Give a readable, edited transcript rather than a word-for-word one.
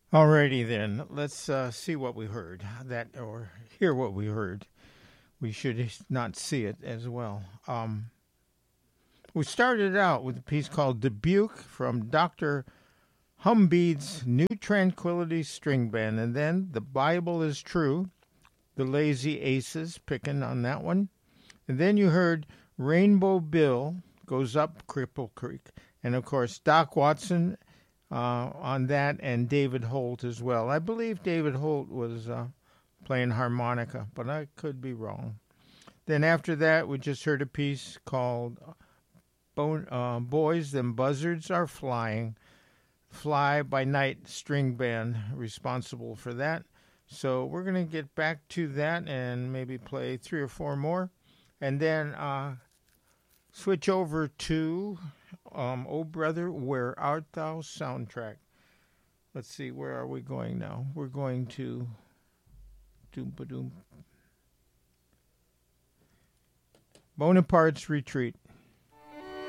Alrighty then, let's see what we heard. That or hear what we heard. We should not see it as well. We started out with a piece called Dubuque from Dr. Humbede's New Tranquility String Band, and then The Bible is True, the Lazy Aces picking on that one. And then you heard Rainbow Bill Goes Up Cripple Creek, and of course Doc Watson on that, and David Holt as well. I believe David Holt was playing harmonica, but I could be wrong. Then after that, we just heard a piece called Boys Them Buzzards Are Flying. Fly by Night String Band responsible for that. So we're going to get back to that and maybe play three or four more. And then switch over to Oh Brother, Where Art Thou soundtrack. Let's see, where are we going now? We're going to Bonaparte's Retreat.